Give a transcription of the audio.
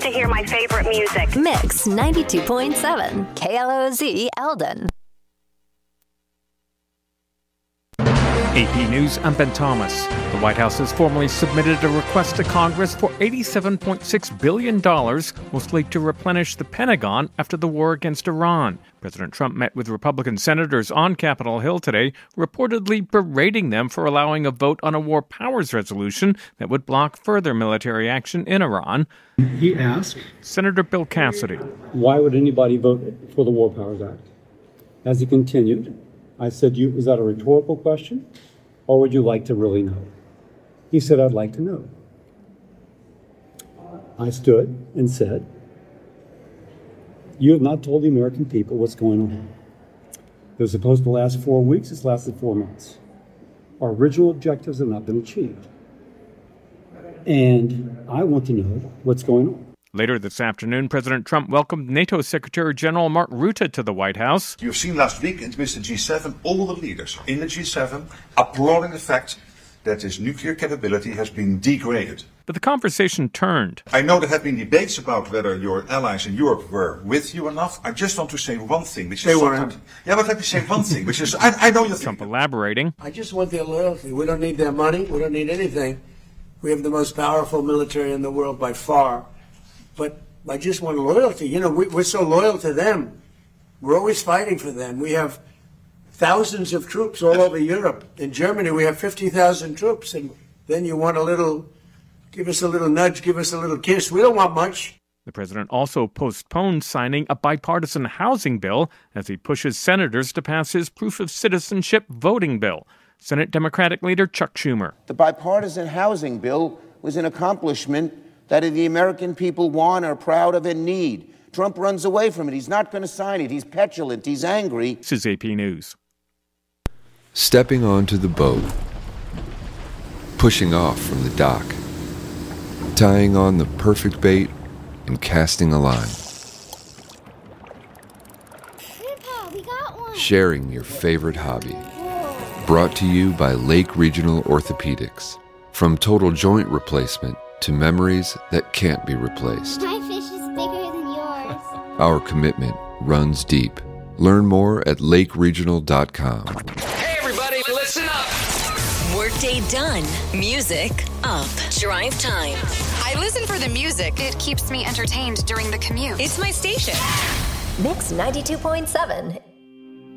to hear my favorite music. Mix 92.7 KLOZ Eldon. AP News, I'm Ben Thomas. The White House has formally submitted a request to Congress for $87.6 billion, mostly to replenish the Pentagon after the war against Iran. President Trump met with Republican senators on Capitol Hill today, reportedly berating them for allowing a vote on a war powers resolution that would block further military action in Iran. He asked Senator Bill Cassidy, why would anybody vote for the War Powers Act? As he continued, I said, was that a rhetorical question, or would you like to really know? He said, I'd like to know. I stood and said, you have not told the American people what's going on. It was supposed to last 4 weeks. It's lasted 4 months. Our original objectives have not been achieved. And I want to know what's going on. Later this afternoon, President Trump welcomed NATO Secretary General Mark Rutte to the White House. You've seen last week with the G7, all the leaders in the G7 applauding the fact that his nuclear capability has been degraded. But the conversation turned. I know there have been debates about whether your allies in Europe were with you enough. I just want to say one thing, which they weren't. Yeah, but let me say one thing, which is, I know you're Trump elaborating. I just want their loyalty. We don't need their money. We don't need anything. We have the most powerful military in the world by far. But I just want loyalty. You know, we're so loyal to them. We're always fighting for them. We have thousands of troops all over Europe. In Germany, we have 50,000 troops. And then you want give us a little nudge, give us a little kiss. We don't want much. The president also postponed signing a bipartisan housing bill as he pushes senators to pass his proof of citizenship voting bill. Senate Democratic leader Chuck Schumer. The bipartisan housing bill was an accomplishment that the American people want, are proud of, and need. Trump runs away from it. He's not going to sign it. He's petulant. He's angry. This is AP News. Stepping onto the boat. Pushing off from the dock. Tying on the perfect bait and casting a line. Grandpa, we got one. Sharing your favorite hobby. Brought to you by Lake Regional Orthopedics. From total joint replacement to memories that can't be replaced. My fish is bigger than yours. Our commitment runs deep. Learn more at lakeregional.com. Hey everybody, listen up! Workday done. Music up. Drive time. I listen for the music. It keeps me entertained during the commute. It's my station. Mix 92.7